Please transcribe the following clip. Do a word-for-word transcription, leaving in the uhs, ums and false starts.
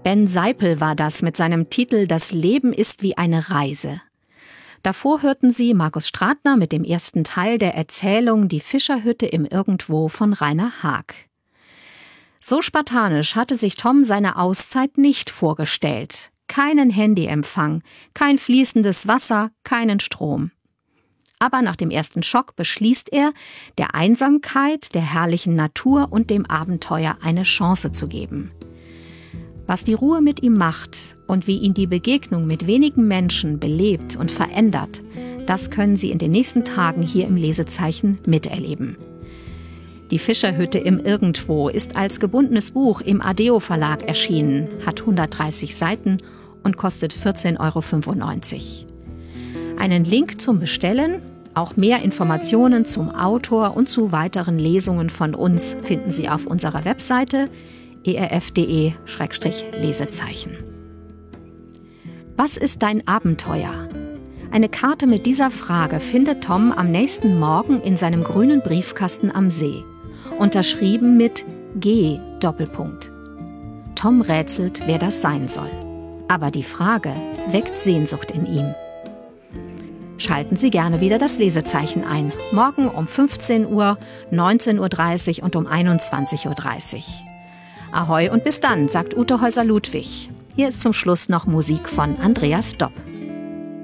Ben Seipel war das mit seinem Titel »Das Leben ist wie eine Reise«. Davor hörten Sie Markus Stratner mit dem ersten Teil der Erzählung »Die Fischerhütte im Irgendwo« von Rainer Haag. So spartanisch hatte sich Tom seine Auszeit nicht vorgestellt. Keinen Handyempfang, kein fließendes Wasser, keinen Strom. Aber nach dem ersten Schock beschließt er, der Einsamkeit, der herrlichen Natur und dem Abenteuer eine Chance zu geben. Was die Ruhe mit ihm macht und wie ihn die Begegnung mit wenigen Menschen belebt und verändert, das können Sie in den nächsten Tagen hier im Lesezeichen miterleben. Die Fischerhütte im Irgendwo ist als gebundenes Buch im Adeo Verlag erschienen, hat hundertdreißig Seiten und kostet vierzehn Euro fünfundneunzig. Einen Link zum Bestellen, auch mehr Informationen zum Autor und zu weiteren Lesungen von uns finden Sie auf unserer Webseite e r f punkt d e slash lesezeichen. Was ist dein Abenteuer? Eine Karte mit dieser Frage findet Tom am nächsten Morgen in seinem grünen Briefkasten am See. Unterschrieben mit G Doppelpunkt. Tom rätselt, wer das sein soll. Aber die Frage weckt Sehnsucht in ihm. Schalten Sie gerne wieder das Lesezeichen ein. Morgen um fünfzehn Uhr, neunzehn Uhr dreißig und um einundzwanzig Uhr dreißig. Ahoi und bis dann, sagt Ute Häuser-Ludwig. Hier ist zum Schluss noch Musik von Andreas Dopp.